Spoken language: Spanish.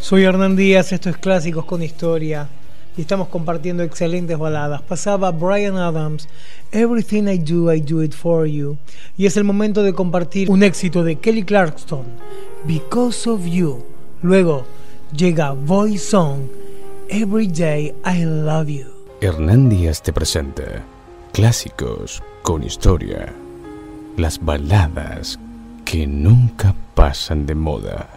Soy Hernán Díaz, esto es Clásicos con Historia y estamos compartiendo excelentes baladas. Pasaba Bryan Adams, Everything I Do It For You, y es el momento de compartir un éxito de Kelly Clarkson, Because of You. Luego llega Voice Song, Every Day I Love You. Hernán Díaz te presenta Clásicos con Historia, las baladas que nunca pasan de moda.